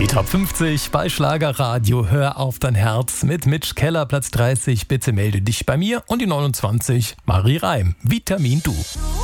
Die Top 50 bei Schlagerradio. Hör auf dein Herz mit Mitch Keller, Platz 30. Bitte melde dich bei mir. Und die 29, Marie Reim, Vitamin Du.